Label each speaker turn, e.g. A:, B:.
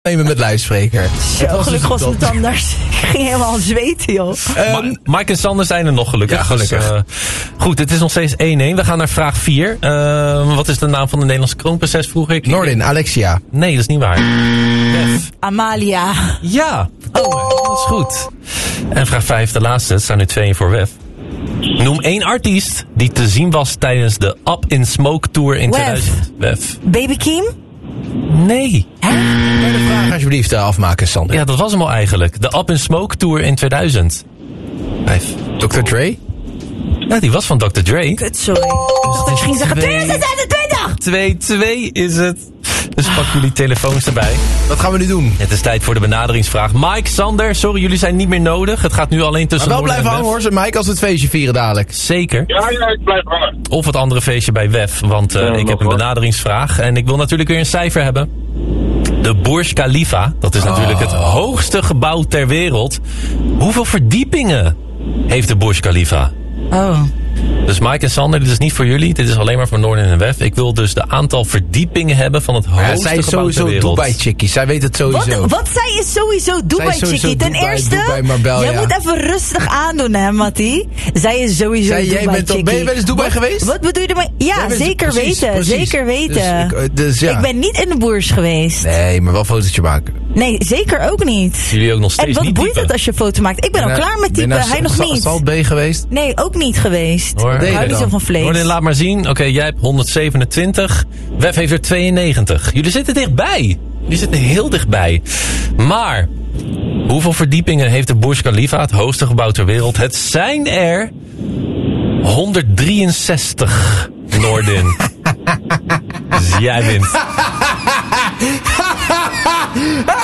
A: nemen met luidspreker.
B: Zo, gelukkig was het anders. Ik ging helemaal zweten, joh.
C: Mike en Sander zijn er nog gelukkig.
A: Ja, gelukkig.
C: Dus, goed, het is nog steeds 1-1. We gaan naar vraag 4. Wat is de naam van de Nederlandse kroonprinses, vroeg ik?
A: Nordin, Alexia.
C: Nee, dat is niet waar. Beth.
B: Amalia.
C: Ja, dat is goed. En vraag 5, de laatste. Het staan nu 2 voor Wef. Noem 1 artiest die te zien was tijdens de Up in Smoke Tour in 2000. Wef.
B: Baby Keem?
C: Nee.
A: Kan je de vraag alsjeblieft afmaken, Sander?
C: Ja, dat was hem al eigenlijk. De Up in Smoke Tour in 2000. 5.
A: Dr. Dre?
C: Ja, die was van Dr. Dre.
B: Kut, sorry. Ik ging zeggen 2026!
C: 2-2 is het. Dus pak jullie telefoons erbij.
A: Wat gaan we nu doen?
C: Het is tijd voor de benaderingsvraag. Mike, Sander, sorry, jullie zijn niet meer nodig. Het gaat nu alleen tussen...
A: Maar wel
C: Noorden
A: blijven
C: en
A: hangen,
C: Wef.
A: hoor. Mike, als we het feestje vieren dadelijk.
C: Zeker.
D: Ja, ik blijf hangen.
C: Of het andere feestje bij Wef. Want ik heb een benaderingsvraag. En ik wil natuurlijk weer een cijfer hebben. De Burj Khalifa. Dat is natuurlijk het hoogste gebouw ter wereld. Hoeveel verdiepingen heeft de Burj Khalifa?
B: Oh.
C: Dus Mike en Sander, dit is niet voor jullie. Dit is alleen maar voor Noorden en Wef. Ik wil dus de aantal verdiepingen hebben van het hoogste
A: zij is
C: gebouw ter
A: sowieso
C: wereld.
A: Dubai-chickie. Zij weet het sowieso.
B: Wat zij is sowieso Dubai-chickie. Ten
A: Dubai,
B: eerste,
A: Dubai, Marbella.
B: jij moet even rustig aandoen, hè, Mattie. Zij is sowieso Dubai-chickie.
A: Ben je wel eens Dubai geweest?
B: Wat bedoel je ermee? Ja,
A: bent-
B: zeker
A: precies,
B: weten.
A: precies.
B: Zeker weten.
A: Dus ja.
B: Ik ben niet in de Burj geweest.
A: Nee, maar wel een fotootje maken.
B: Nee, zeker ook niet.
C: Jullie ook nog steeds
B: En wat
C: niet
B: boeit
C: typen?
B: het als je een foto maakt? Ik ben al klaar met typen, hij nog niet.
A: Salt B geweest?
B: Nee, ook niet geweest.
C: Hoor.
B: Ik hou niet zo van vlees.
C: Noordin, laat maar zien. Oké, jij hebt 127. Wef heeft er 92. Jullie zitten dichtbij. Jullie zitten heel dichtbij. Maar hoeveel verdiepingen heeft de Burj Khalifa, het hoogste gebouw ter wereld? Het zijn er 163, Noordin. Dus jij wint.